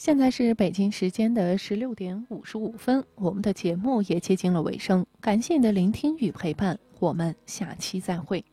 现在是北京时间的16:55，我们的节目也接近了尾声，感谢你的聆听与陪伴，我们下期再会。